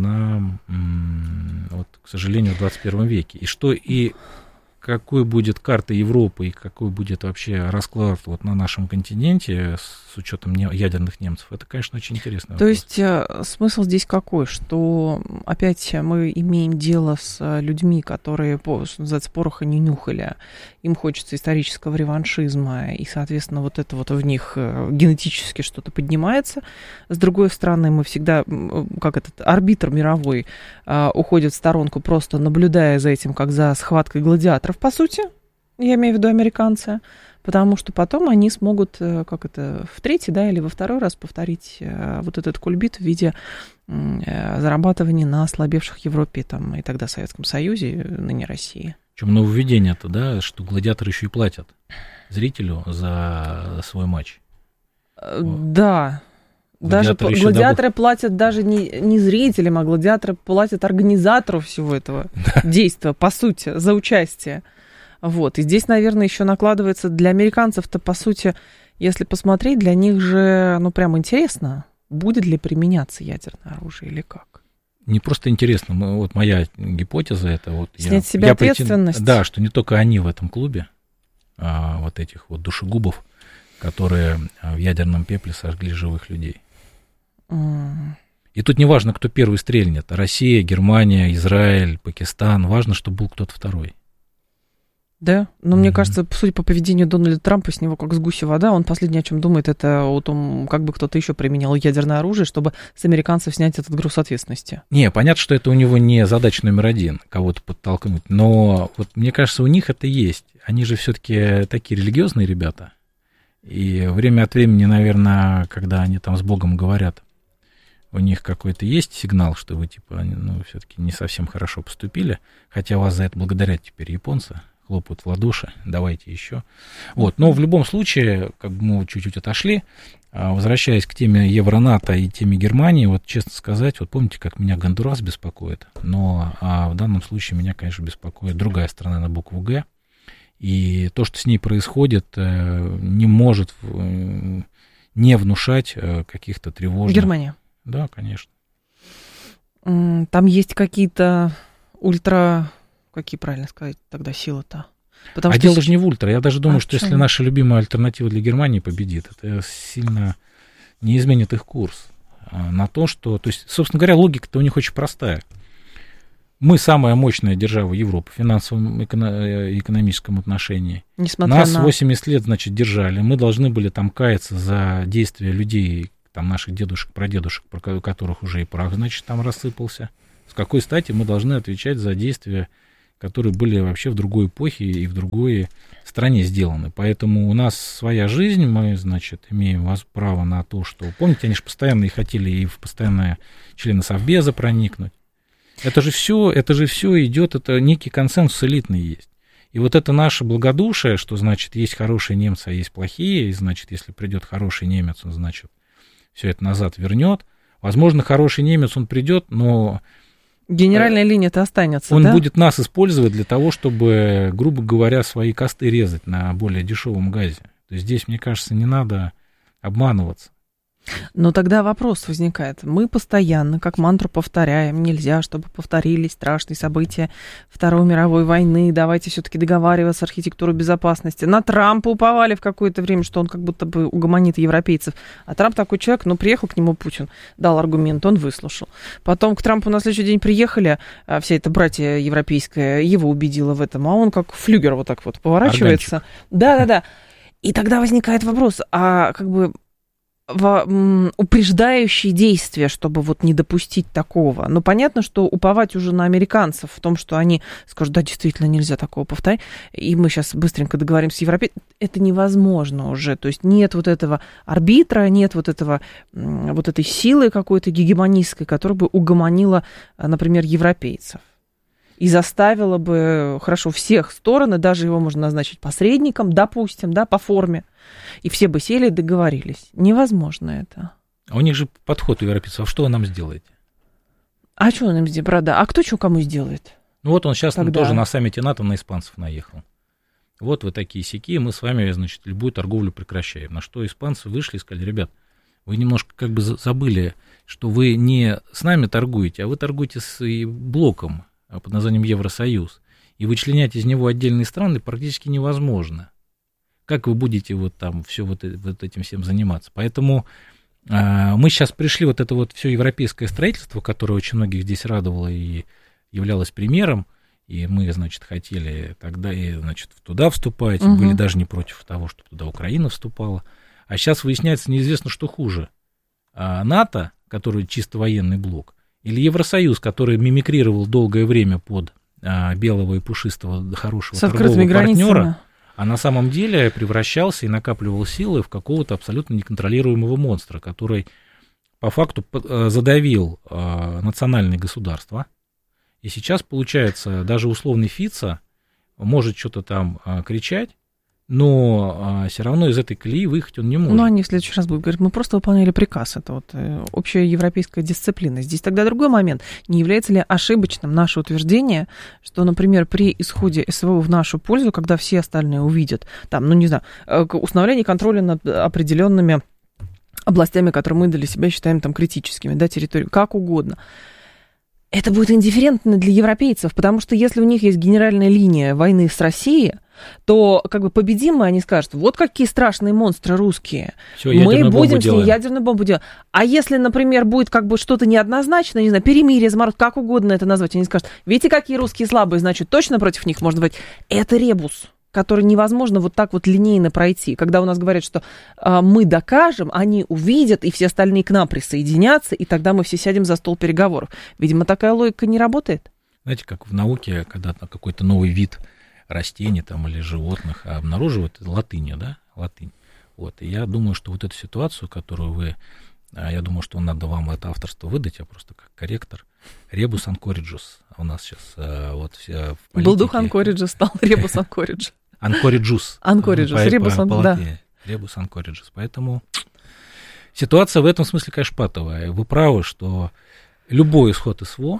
вот, к сожалению, в 21 веке. И какой будет карта Европы и какой будет вообще расклад вот на нашем континенте с учетом ядерных немцев, это, конечно, очень интересно. То есть смысл здесь какой? Что опять мы имеем дело с людьми, которые, что называется, пороха не нюхали. Им хочется исторического реваншизма, и, соответственно, вот это вот в них генетически что-то поднимается. С другой стороны, мы всегда, как этот арбитр мировой, уходит в сторонку, просто наблюдая за этим, как за схваткой гладиаторов, по сути, я имею в виду американцы, потому что потом они смогут, как это, в третий, да, или во второй раз повторить вот этот кульбит в виде зарабатывания на ослабевших Европе там, и тогда Советском Союзе, ныне России. Причем нововведение-то, да, что гладиаторы еще и платят зрителю за свой матч. Да. Даже гладиаторы платят даже не зрителям, а гладиаторы платят организатору всего этого действия, по сути, за участие. Вот. И здесь, наверное, еще накладывается для американцев-то, по сути, если посмотреть, для них же, ну, прям интересно, будет ли применяться ядерное оружие или как. Не просто интересно, вот моя гипотеза это вот... Снять с себя ответственность. Да, что не только они в этом клубе, вот этих вот душегубов, которые в ядерном пепле сожгли живых людей. И тут не важно, кто первый стрельнет. Россия, Германия, Израиль, Пакистан. Важно, чтобы был кто-то второй. Да, но мне кажется, судя по поведению Дональда Трампа, с него как с гуся вода, он последнее, о чем думает, это о том, как бы кто-то еще применял ядерное оружие, чтобы с американцев снять этот груз ответственности. Не, понятно, что это у него не задача номер один, кого-то подтолкнуть, но вот мне кажется, у них это есть. Они же все-таки такие религиозные ребята. И время от времени, наверное, когда они там с Богом говорят, у них какой-то есть сигнал, что вы, типа, ну, все-таки не совсем хорошо поступили, хотя вас за это благодарят теперь японцы, хлопают в ладоши, давайте еще. Вот, но в любом случае, как бы мы чуть-чуть отошли, возвращаясь к теме Евронато и теме Германии, вот честно сказать, вот помните, как меня Гондурас беспокоит, но в данном случае меня, конечно, беспокоит другая страна на букву «Г», и то, что с ней происходит, не может не внушать каких-то тревожных... Германия. Да, конечно. Там есть какие-то какие правильно сказать тогда силы-то? Потому дело даже не в ультра. Я даже думаю, что если наша любимая альтернатива для Германии победит, это сильно не изменит их курс. на то, что... То есть, собственно говоря, логика-то у них очень простая. Мы самая мощная держава Европы в финансовом и экономическом отношении. Нас 80 лет, значит, держали. Мы должны были там каяться за действия людей, там, наших дедушек, прадедушек, у которых уже и прах, значит, там рассыпался. С какой стати мы должны отвечать за действия, которые были вообще в другой эпохе и в другой стране сделаны? Поэтому у нас своя жизнь, мы, значит, имеем право на то, что... Помните, они же постоянно и хотели и в постоянные члены Совбеза проникнуть. Это же все идет, это некий консенсус элитный есть. И вот это наше благодушие, что, значит, есть хорошие немцы, а есть плохие, и, значит, если придет хороший немец, он, значит, все это назад вернет. Возможно, хороший немец, он придет, но... Генеральная линия-то останется, он да? будет нас использовать для того, чтобы, грубо говоря, свои косты резать на более дешевом газе. То есть здесь, мне кажется, не надо обманываться. Но тогда вопрос возникает. Мы постоянно, как мантру, повторяем, нельзя, чтобы повторились страшные события Второй мировой войны, давайте все-таки договариваться, архитектуру безопасности. На Трампа уповали в какое-то время, что он как будто бы угомонит европейцев. А Трамп такой человек, приехал к нему Путин, дал аргумент, он выслушал. Потом к Трампу на следующий день приехали, вся эта братья европейская его убедила в этом, а он как флюгер вот так вот поворачивается. Да-да-да. И тогда возникает вопрос, а как бы упреждающие действия, чтобы вот не допустить такого. Но понятно, что уповать уже на американцев в том, что они скажут, да, действительно, нельзя такого повторять, и мы сейчас быстренько договоримся с европейцами, это невозможно уже. То есть нет вот этого арбитра, нет вот этой силы какой-то гегемонистской, которая бы угомонила, например, европейцев. И заставила бы, хорошо, всех сторон, даже его можно назначить посредником, допустим, да, по форме. И все бы сели и договорились. Невозможно это. А у них же подход у европейцев. Что вы нам сделаете? А что он им сделает, правда? А кто что кому сделает? Ну вот он сейчас тоже на саммите НАТО на испанцев наехал. Вот вы такие-сяки, мы с вами, значит, любую торговлю прекращаем. На что испанцы вышли и сказали, ребят, вы немножко как бы забыли, что вы не с нами торгуете, а вы торгуете с блоком под названием Евросоюз, и вычленять из него отдельные страны практически невозможно. Как вы будете вот там все вот этим всем заниматься? Поэтому мы сейчас пришли вот это вот все европейское строительство, которое очень многих здесь радовало и являлось примером, и мы, значит, хотели тогда и, значит, туда вступать, были даже не против того, чтобы туда Украина вступала. А сейчас выясняется неизвестно, что хуже. НАТО, который чисто военный блок, или Евросоюз, который мимикрировал долгое время под белого и пушистого хорошего торгового партнера, а на самом деле превращался и накапливал силы в какого-то абсолютно неконтролируемого монстра, который по факту задавил национальные государства. И сейчас, получается, даже условный Фицо может что-то там кричать, но все равно из этой колеи выехать он не может. Ну, они в следующий раз будут говорить, мы просто выполняли приказ. Это вот общая европейская дисциплина. Здесь тогда другой момент. Не является ли ошибочным наше утверждение, что, например, при исходе СВО в нашу пользу, когда все остальные увидят, там, ну, не знаю, установление контроля над определенными областями, которые мы для себя считаем там критическими, да, территорию, как угодно, это будет индифферентно для европейцев, потому что если у них есть генеральная линия войны с Россией, то как бы победим мы, они скажут, вот какие страшные монстры русские, всё, мы будем с ней ядерную бомбу делать. А если, например, будет как бы что-то неоднозначное, не знаю, перемирие, заморозка, как угодно это назвать, они скажут, видите, какие русские слабые, значит, точно против них можно быть. Это ребус, который невозможно вот так вот линейно пройти. Когда у нас говорят, что мы докажем, они увидят, и все остальные к нам присоединятся, и тогда мы все сядем за стол переговоров. Видимо, такая логика не работает. Знаете, как в науке, когда какой-то новый вид растений там, или животных обнаруживают латынью, да, латынь. Вот. И я думаю, что вот эту ситуацию, которую вы, я думаю, что надо вам это авторство выдать, я просто как корректор, ребус анкориджус у нас сейчас вот в политике. Был дух анкориджа, стал ребус анкориджа. Анкориджус. Анкориджус, ребус анкориджус, да. Ребус анкориджус. Поэтому ситуация в этом смысле, конечно, патовая. Вы правы, что любой исход СВО,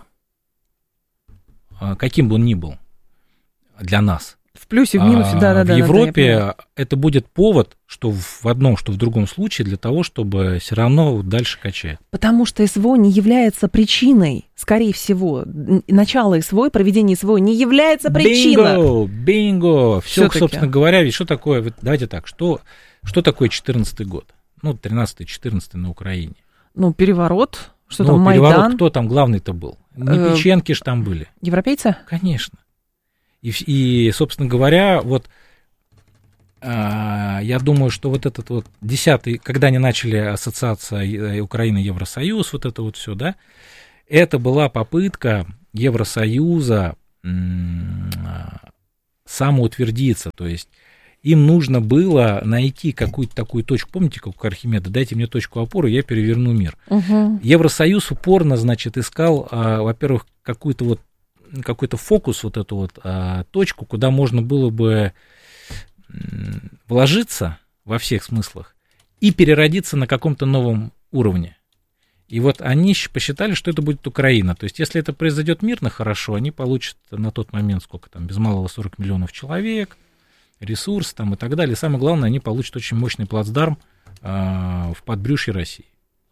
каким бы он ни был, для нас. В плюсе, в минусе, да. В Европе это будет повод, что в одном, что в другом случае, для того, чтобы все равно дальше качать. Потому что СВО не является причиной, скорее всего, начало СВО, проведение СВО не является причиной. Бинго! Все, собственно говоря, ведь что такое, давайте так, что такое 14-й год? Ну, 13-й, 14-й на Украине. переворот, что там Майдан. Переворот, кто там главный-то был? Не печенки ж там были. Европейцы? Конечно. И, собственно говоря, вот я думаю, что вот этот вот 10-й, когда они начали ассоциация Украина-Евросоюз, вот это вот все, да, это была попытка Евросоюза самоутвердиться, то есть им нужно было найти какую-то такую точку, помните, как у Архимеда, дайте мне точку опоры, я переверну мир. Угу. Евросоюз упорно, значит, искал, во-первых, какой-то фокус, вот эту вот точку, куда можно было бы вложиться во всех смыслах и переродиться на каком-то новом уровне. И вот они посчитали, что это будет Украина. То есть, если это произойдет мирно, хорошо, они получат на тот момент, сколько там, без малого 40 миллионов человек, ресурс там и так далее. И самое главное, они получат очень мощный плацдарм в подбрюшье России.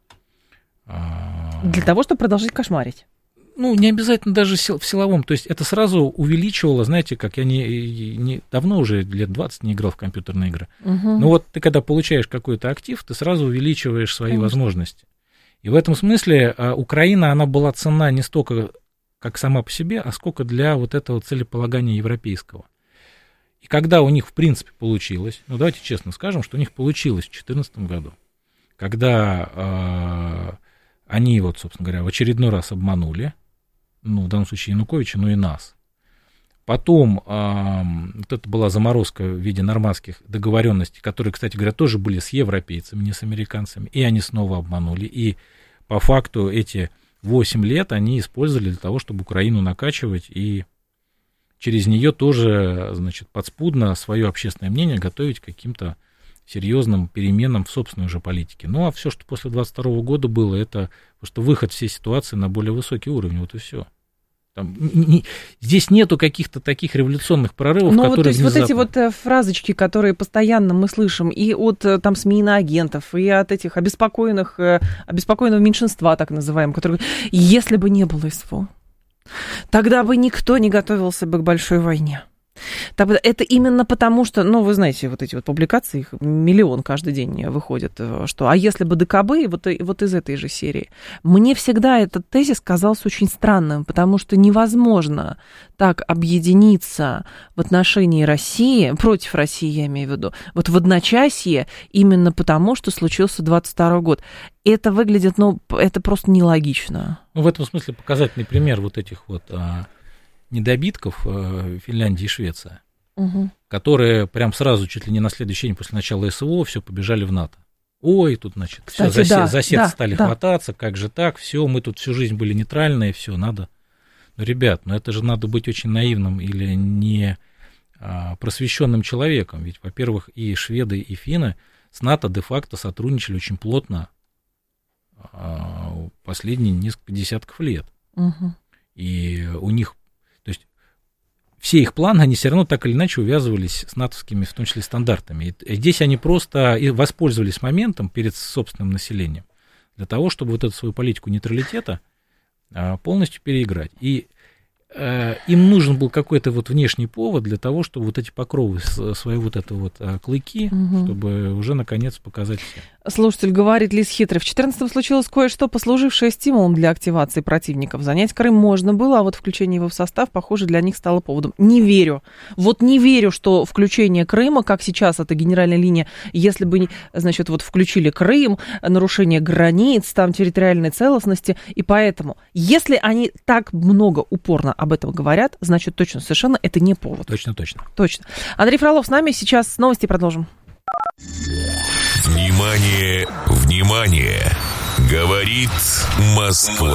Для того, чтобы продолжить кошмарить. Не обязательно даже в силовом. То есть это сразу увеличивало, знаете, как я давно уже лет 20 не играл в компьютерные игры. Угу. Но вот ты когда получаешь какой-то актив, ты сразу увеличиваешь свои возможности. И в этом смысле Украина, она была ценна не столько как сама по себе, а сколько для вот этого целеполагания европейского. И когда у них, в принципе, получилось, давайте честно скажем, что у них получилось в 2014 году, когда они, вот, собственно говоря, в очередной раз обманули, в данном случае Януковича, но и нас. Потом вот это была заморозка в виде нормандских договоренностей, которые, кстати говоря, тоже были с европейцами, не с американцами, и они снова обманули. И по факту эти 8 лет они использовали для того, чтобы Украину накачивать, и через нее тоже, значит, подспудно свое общественное мнение готовить к каким-то серьезным переменам в собственной уже политике. А все, что после 22 года было, это просто выход всей ситуации на более высокий уровень, вот и все. Здесь нету каких-то таких революционных прорывов, которые то есть внезапно... вот эти вот фразочки, которые постоянно мы слышим и от там СМИ иноагентов, и от этих обеспокоенного меньшинства, так называемых, которые если бы не было СВО, тогда бы никто не готовился бы к большой войне. Это именно потому, что, вы знаете, вот эти вот публикации, их миллион каждый день выходит, что, а если бы ДКБ, вот из этой же серии. Мне всегда этот тезис казался очень странным, потому что невозможно так объединиться в отношении России, против России, я имею в виду, вот в одночасье, именно потому, что случился 22 год. Это выглядит, это просто нелогично. В этом смысле показательный пример вот этих вот... недобитков Финляндии и Швеция, которые прям сразу, чуть ли не на следующий день после начала СВО, все побежали в НАТО. Ой, тут, значит, все за сердце стали хвататься, как же так, все, мы тут всю жизнь были нейтральные, все, надо. Ребят, это же надо быть очень наивным или не просвещенным человеком, ведь, во-первых, и шведы, и финны с НАТО де-факто сотрудничали очень плотно последние несколько десятков лет. И у них все их планы, они все равно так или иначе увязывались с натовскими, в том числе, стандартами. И здесь они просто воспользовались моментом перед собственным населением для того, чтобы вот эту свою политику нейтралитета полностью переиграть. И им нужен был какой-то вот внешний повод для того, чтобы вот эти покровы, свои вот это вот клыки, чтобы уже наконец показать всем. Слушатель говорит, Лис Хитрый, в 2014-м случилось кое-что, послужившее стимулом для активации противников. Занять Крым можно было, а вот включение его в состав, похоже, для них стало поводом. Не верю. Не верю, что включение Крыма, как сейчас это генеральная линия, если бы, значит, вот включили Крым, нарушение границ, там территориальной целостности, и поэтому, если они так много упорно об этом говорят, значит, точно, совершенно это не повод. Точно. Андрей Фролов с нами, сейчас новости продолжим. Внимание, внимание! Говорит Москва.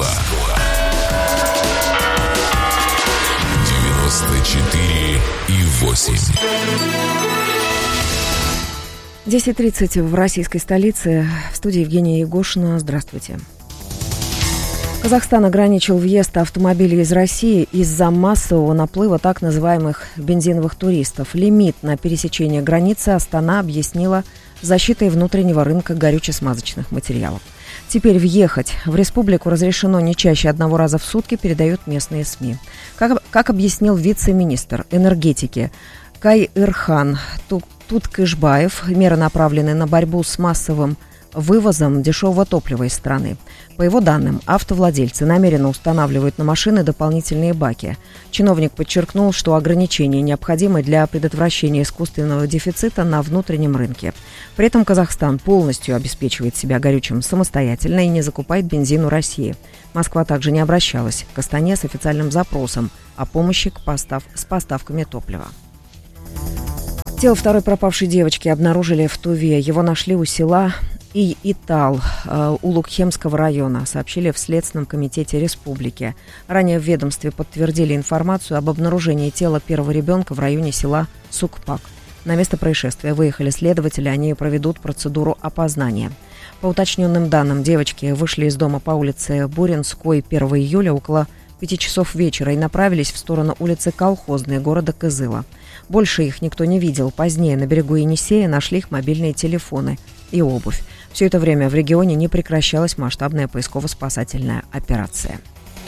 94,8. 10:30 в российской столице. В студии Евгения Егошина. Здравствуйте. Казахстан ограничил въезд автомобилей из России из-за массового наплыва так называемых бензиновых туристов. Лимит на пересечение границы Астана объяснила защитой внутреннего рынка горюче-смазочных материалов. Теперь въехать в республику разрешено не чаще одного раза в сутки, передают местные СМИ. Как объяснил вице-министр энергетики Кайырхан Туткышбаев, меры, направленные на борьбу с массовым вывозом дешевого топлива из страны. По его данным, автовладельцы намеренно устанавливают на машины дополнительные баки. Чиновник подчеркнул, что ограничения необходимы для предотвращения искусственного дефицита на внутреннем рынке. При этом Казахстан полностью обеспечивает себя горючим самостоятельно и не закупает бензин у России. Москва также не обращалась к Астане с официальным запросом о помощи с поставками топлива. Тело второй пропавшей девочки обнаружили в Туве. Его нашли у села Итал Улугхемского района, сообщили в Следственном комитете республики. Ранее в ведомстве подтвердили информацию об обнаружении тела первого ребенка в районе села Сукпак. На место происшествия выехали следователи, они проведут процедуру опознания. По уточненным данным, девочки вышли из дома по улице Буринской 1 июля около 5 часов вечера и направились в сторону улицы Колхозной города Кызыла. Больше их никто не видел. Позднее на берегу Енисея нашли их мобильные телефоны и обувь. Все это время в регионе не прекращалась масштабная поисково-спасательная операция.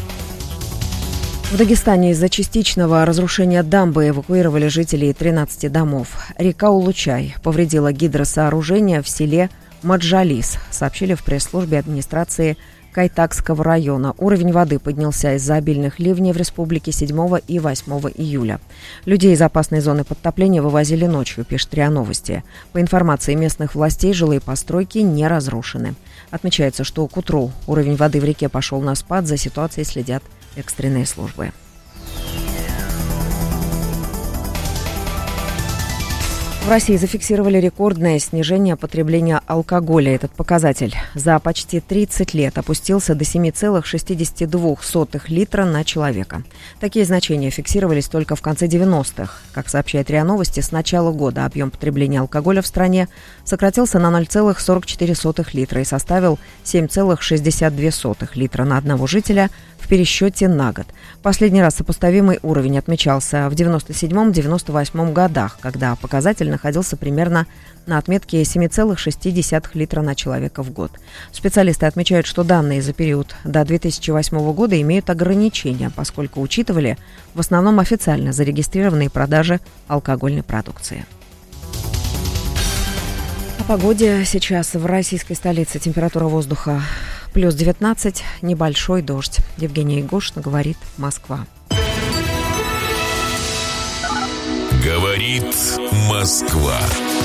В Дагестане из-за частичного разрушения дамбы эвакуировали жителей 13 домов. Река Улучай повредила гидросооружение в селе Маджалис, сообщили в пресс-службе администрации Кайтакского района. Уровень воды поднялся из-за обильных ливней в республике 7 и 8 июля. Людей из опасной зоны подтопления вывозили ночью, пишет РИА Новости. По информации местных властей, жилые постройки не разрушены. Отмечается, что к утру уровень воды в реке пошел на спад, за ситуацией следят экстренные службы. В России зафиксировали рекордное снижение потребления алкоголя. Этот показатель за почти 30 лет опустился до 7,62 литра на человека. Такие значения фиксировались только в конце 90-х. Как сообщает РИА Новости, с начала года объем потребления алкоголя в стране сократился на 0,44 литра и составил 7,62 литра на одного жителя в пересчете на год. Последний раз сопоставимый уровень отмечался в 97-98 годах, когда показатель находился примерно на отметке 7,6 литра на человека в год. Специалисты отмечают, что данные за период до 2008 года имеют ограничения, поскольку учитывали в основном официально зарегистрированные продажи алкогольной продукции. О погоде сейчас в российской столице. Температура воздуха плюс 19, небольшой дождь. Евгения Егошина, говорит Москва. Говорит Москва.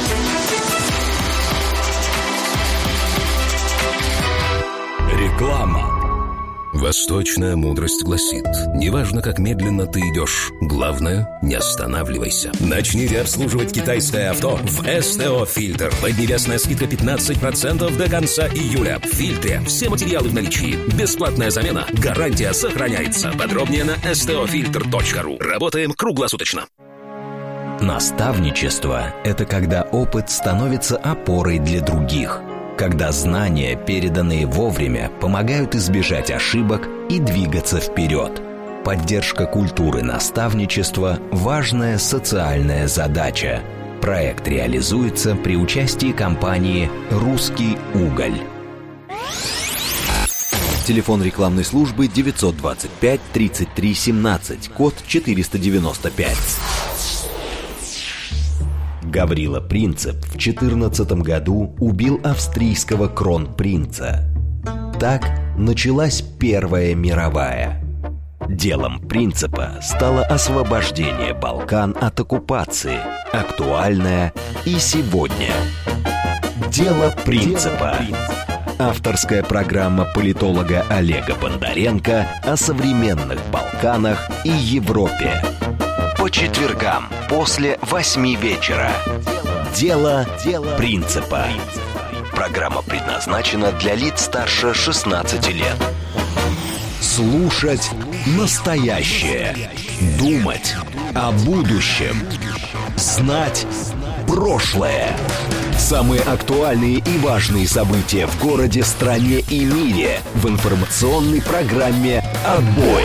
Реклама. Восточная мудрость гласит: неважно, как медленно ты идешь, главное, не останавливайся. Начните обслуживать китайское авто в СТО «Фильтр». Поднебесная скидка 15% до конца июля. В «Фильтре» все материалы в наличии. Бесплатная замена. Гарантия сохраняется. Подробнее на stofilter.ru. Работаем круглосуточно. Наставничество – это когда опыт становится опорой для других. Когда знания, переданные вовремя, помогают избежать ошибок и двигаться вперед. Поддержка культуры наставничества – важная социальная задача. Проект реализуется при участии компании «Русский уголь». Телефон рекламной службы 925 33 17, код 495. Гаврила Принцип в 14 году убил австрийского кронпринца. Так началась Первая мировая. Делом Принципа стало освобождение Балкан от оккупации, актуальное и сегодня. Дело Принципа. Авторская программа политолога Олега Бондаренко о современных Балканах и Европе. По четвергам после 8 вечера. Дело Принципа. Программа предназначена для лиц старше 16 лет. Слушать настоящее. Думать о будущем. Знать прошлое. Самые актуальные и важные события в городе, стране и мире в информационной программе «Отбой».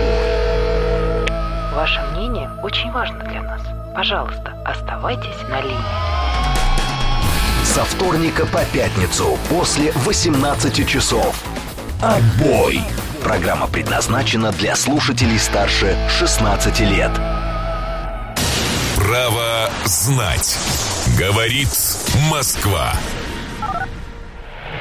Ваше мнение очень важно для нас. Пожалуйста, оставайтесь на линии. Со вторника по пятницу после 18 часов. «Отбой». Программа предназначена для слушателей старше 16 лет. Право знать. Говорит Москва.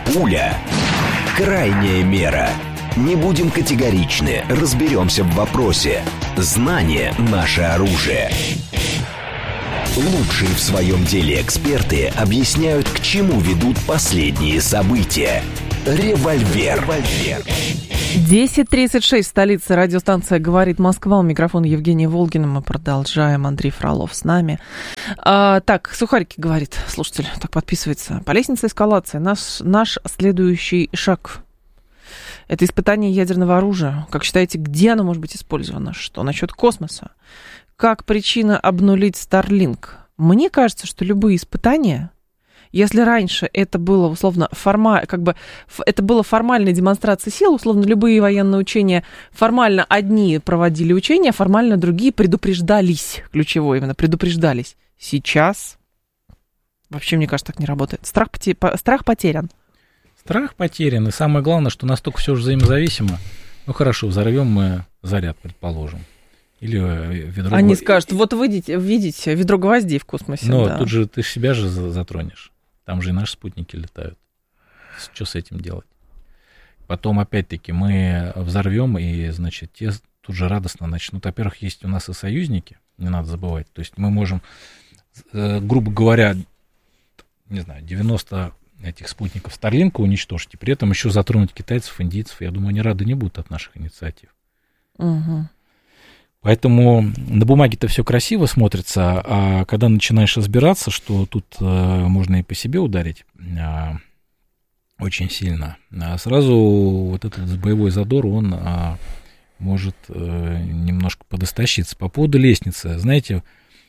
Пуля. Крайняя мера. Не будем категоричны, разберемся в вопросе. Знание – наше оружие. Лучшие в своем деле эксперты объясняют, к чему ведут последние события. Револьвер. 10:36, столица, радиостанция «Говорит Москва». У микрофона Евгения Волгина. Мы продолжаем. Андрей Фролов с нами. Так, Сухарики говорит, слушатель, так подписывается. По лестнице эскалации наш следующий шаг – это испытание ядерного оружия. Как считаете, где оно может быть использовано? Что насчет космоса? Как причина обнулить Starlink? Мне кажется, что любые испытания... Если раньше это было условно это было формальной демонстрацией сил, условно любые военные учения формально одни проводили учения, формально другие предупреждались, ключевое именно предупреждались. Сейчас вообще, мне кажется, так не работает. Страх потерян. Страх потерян, и самое главное, что настолько все же взаимозависимо. Ну хорошо, взорвем мы заряд, предположим. Или ведро... Они скажут, вот видите ведро гвоздей в космосе. Но да. Тут же ты себя же затронешь. Там же и наши спутники летают. Что с этим делать? Потом, опять-таки, мы взорвем, и, значит, те тут же радостно начнут. Во-первых, есть у нас и союзники, не надо забывать. То есть мы можем, грубо говоря, не знаю, 90 этих спутников Старлинка уничтожить, и при этом еще затронуть китайцев, индийцев. Я думаю, они рады не будут от наших инициатив. Угу. Поэтому на бумаге-то все красиво смотрится, а когда начинаешь разбираться, что тут можно и по себе ударить очень сильно, сразу вот этот боевой задор, он может немножко подостащиться. По поводу лестницы, знаете...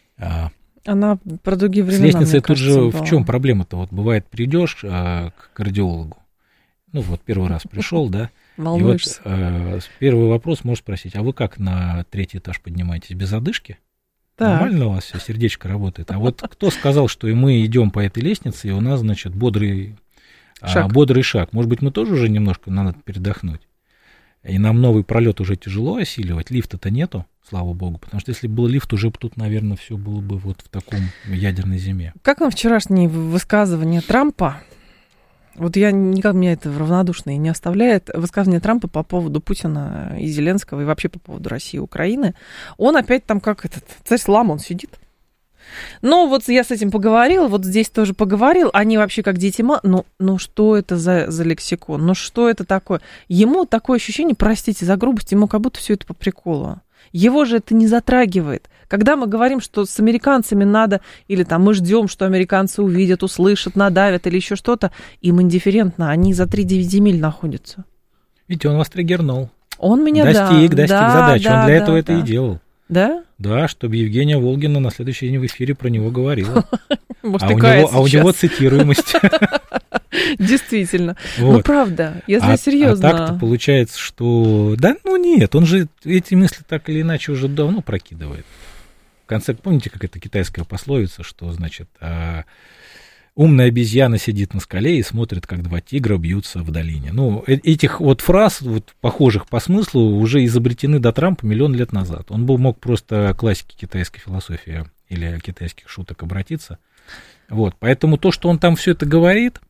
Она про другие времена, с лестницей тут же в чем проблема-то? Вот бывает, придешь к кардиологу, ну вот первый раз пришел, да, волнуешься. И вот первый вопрос можешь спросить, а вы как на 3-й этаж поднимаетесь, без одышки? Так. Нормально у вас все, сердечко работает? А вот кто сказал, что и мы идем по этой лестнице, и у нас, значит, бодрый шаг? Может быть, мы тоже уже немножко надо передохнуть? И нам новый пролет уже тяжело осиливать, лифта-то нету, слава богу, потому что если бы был лифт, уже тут, наверное, все было бы вот в таком ядерной зиме. Как вам вчерашнее высказывание Трампа? Вот меня это равнодушно и не оставляет. Высказывание Трампа по поводу Путина и Зеленского, и вообще по поводу России и Украины. Он опять там как царь Соломон сидит. Ну, вот я с этим поговорил, вот здесь тоже поговорил. Они вообще как дети ну что это за лексикон? Ну, что это такое? Ему такое ощущение, простите за грубость, ему как будто все это по приколу. Его же это не затрагивает. Когда мы говорим, что с американцами надо, или там мы ждем, что американцы увидят, услышат, надавят или еще что-то, им индифферентно, они за 3-9 земель находятся. Видите, он вас триггернул. Он меня, достиг задачи, он для этого это и делал. Да? Да, чтобы Евгения Волгина на следующий день в эфире про него говорила. А у него цитируемость. Действительно. Ну, правда, если серьезно. А так-то получается, что... Да, нет, он же эти мысли так или иначе уже давно прокидывает. В конце, помните, как это китайская пословица, что, значит, умная обезьяна сидит на скале и смотрит, как 2 тигра бьются в долине. Ну, этих вот фраз, вот, похожих по смыслу, уже изобретены до Трампа 1 000 000 лет назад. Он бы мог просто к классике китайской философии или китайских шуток обратиться. Вот, поэтому то, что он там все это говорит,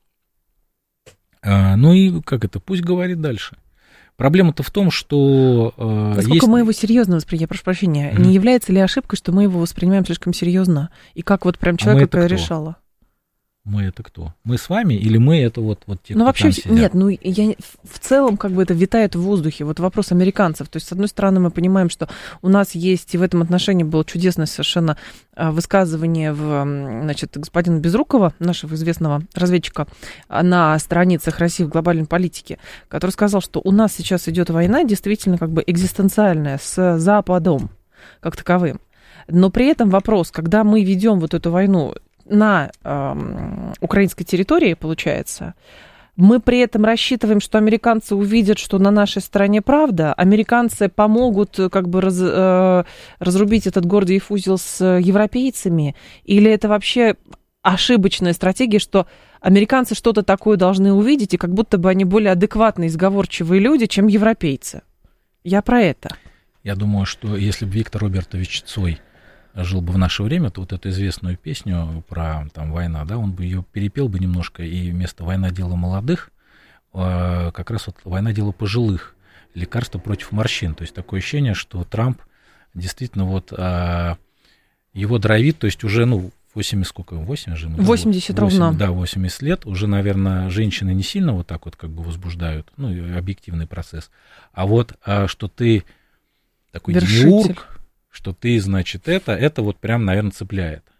ну и пусть говорит дальше. Проблема-то в том, что... Насколько мы его серьезно воспринимаем, я прошу прощения, не является ли ошибкой, что мы его воспринимаем слишком серьезно? И как вот прям человек это решало? Мы это кто? Мы с вами или мы это вот те, кто вообще, там сидят? Нет, я в целом это витает в воздухе. Вот вопрос американцев. То есть, с одной стороны, мы понимаем, что у нас есть, и в этом отношении было чудесное совершенно высказывание господина Безрукова, нашего известного разведчика, на страницах России в глобальной политике, который сказал, что у нас сейчас идет война действительно экзистенциальная с Западом как таковым. Но при этом вопрос, когда мы ведем вот эту войну на украинской территории, получается, мы при этом рассчитываем, что американцы увидят, что на нашей стороне правда, американцы помогут разрубить этот Гордиев узел с европейцами, или это вообще ошибочная стратегия, что американцы что-то такое должны увидеть, и как будто бы они более адекватные, изговорчивые люди, чем европейцы. Я про это. Я думаю, что если бы Виктор Робертович Цой жил бы в наше время, то вот эту известную песню про война, да, он бы ее перепел бы немножко, и вместо «Война — дело молодых» как раз вот война дело пожилых, лекарства против морщин. То есть такое ощущение, что Трамп действительно вот его дровит, то есть уже, 80 сколько, 8 же? 80 ровно. Да, 80 лет. Уже, наверное, женщины не сильно вот так вот как бы возбуждают, объективный процесс. А вот что ты такой демиург, что ты, значит, это вот прям, наверное, цепляет.